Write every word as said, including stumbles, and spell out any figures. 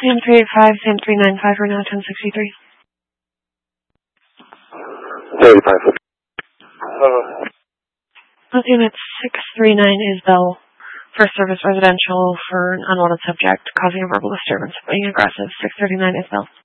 Sam three eight five, Sam three nine five, right now ten sixty-three. thirty-five. Uh, Unit six three nine is Bell. First service residential for an unwanted subject causing a verbal disturbance, being aggressive. six thirty-nine is Bell.